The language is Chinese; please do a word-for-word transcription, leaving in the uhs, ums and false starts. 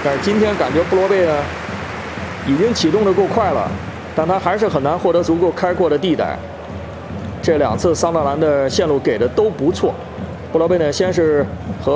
但是今天感觉布罗贝呢，已经启动的够快了，但他还是很难获得足够开阔的地带。这两次桑德兰的线路给的都不错，布罗贝呢先是和